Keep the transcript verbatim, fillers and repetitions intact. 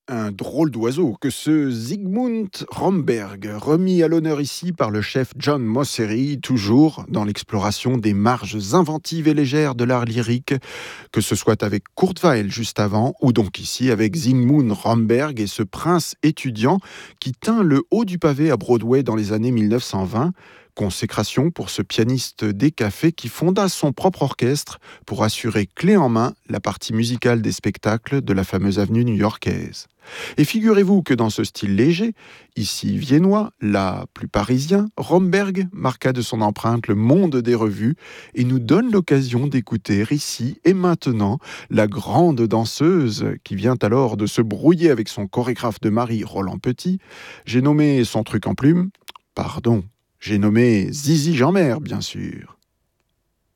Un drôle d'oiseau que ce Zygmunt Romberg, remis à l'honneur ici par le chef John Mauceri, toujours dans l'exploration des marges inventives et légères de l'art lyrique, que ce soit avec Kurt Weill juste avant, ou donc ici avec Zygmunt Romberg et ce prince étudiant qui tint le haut du pavé à Broadway dans les années mille neuf cent vingt. Consécration pour ce pianiste décafé qui fonda son propre orchestre pour assurer clé en main la partie musicale des spectacles de la fameuse avenue new-yorkaise. Et figurez-vous que dans ce style léger, ici viennois, là plus parisien, Romberg marqua de son empreinte le monde des revues et nous donne l'occasion d'écouter ici et maintenant la grande danseuse qui vient alors de se brouiller avec son chorégraphe de mari Roland Petit. J'ai nommé son truc en plume, pardon, j'ai nommé Zizi Jeanmaire, bien sûr.